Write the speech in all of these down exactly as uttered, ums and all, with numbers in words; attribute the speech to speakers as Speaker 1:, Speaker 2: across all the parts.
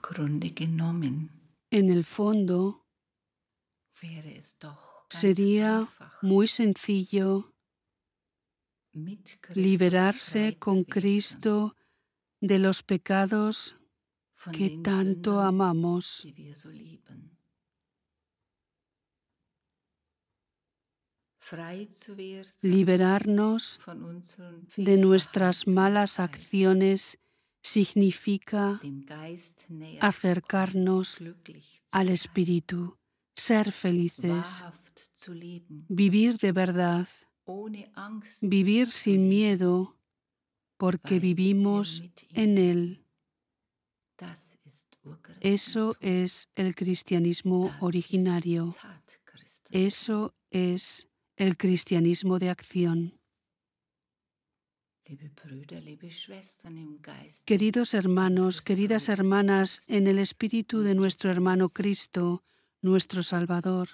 Speaker 1: En el fondo, sería muy sencillo liberarse con Cristo de los pecados que tanto amamos. Liberarnos de nuestras malas acciones significa acercarnos al Espíritu, ser felices, vivir de verdad, vivir sin miedo, porque vivimos en Él. Eso es el cristianismo originario. Eso es el cristianismo de acción. Queridos hermanos, queridas hermanas, en el Espíritu de nuestro hermano Cristo, nuestro Salvador,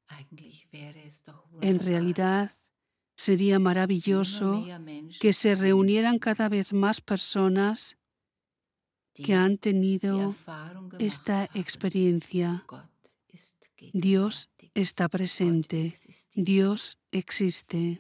Speaker 1: en realidad sería maravilloso que se reunieran cada vez más personas que han tenido esta experiencia. Dios está presente, Dios existe.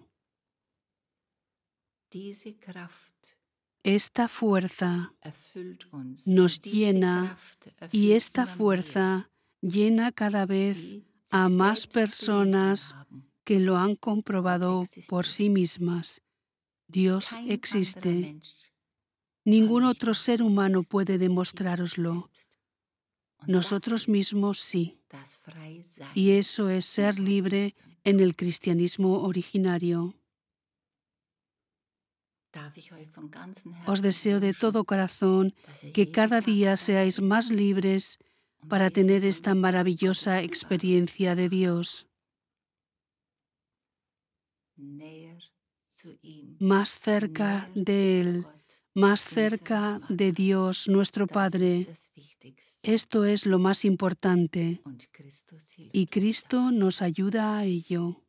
Speaker 1: Esta fuerza nos llena y esta fuerza llena cada vez a más personas que lo han comprobado por sí mismas. Dios existe. Ningún otro ser humano puede demostrároslo. Nosotros mismos sí. Y eso es ser libre en el cristianismo originario. Os deseo de todo corazón que cada día seáis más libres para tener esta maravillosa experiencia de Dios. Más cerca de Él, más cerca de Dios, nuestro Padre. Esto es lo más importante y Cristo nos ayuda a ello.